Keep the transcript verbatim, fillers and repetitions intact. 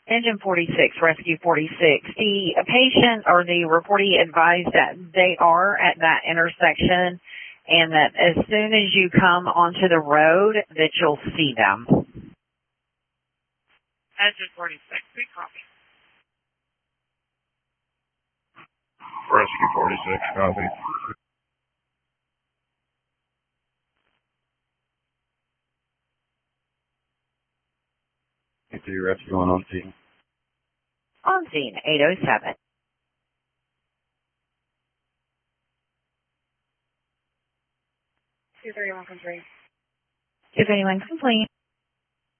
Engine forty-six, Rescue forty-six. The patient or the reportee advised that they are at that intersection and that as soon as you come onto the road that you'll see them. Engine forty-six, big copy. Rescue forty-six, copy. Get the rescue one on scene. On scene, eight oh seven. two thirty-one complete. If anyone complains.